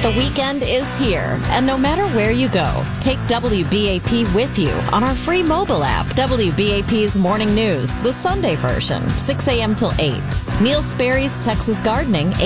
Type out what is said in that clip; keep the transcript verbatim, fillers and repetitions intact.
The weekend is here, and no matter where you go, take W B A P with you on our free mobile app. W B A P's Morning News, the Sunday version, six a.m. till eight. Neil Sperry's Texas Gardening,